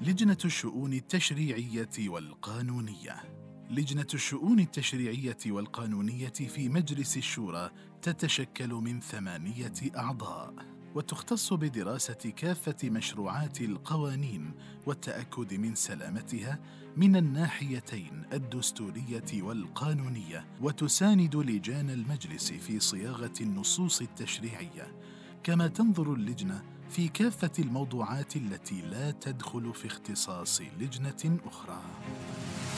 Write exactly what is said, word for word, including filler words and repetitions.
لجنة الشؤون التشريعية والقانونية. لجنة الشؤون التشريعية والقانونية في مجلس الشورى تتشكل من ثمانية أعضاء، وتختص بدراسة كافة مشروعات القوانين والتأكد من سلامتها من الناحيتين الدستورية والقانونية، وتساند لجان المجلس في صياغة النصوص التشريعية. كما تنظر اللجنة في كافة الموضوعات التي لا تدخل في اختصاص لجنة أخرى.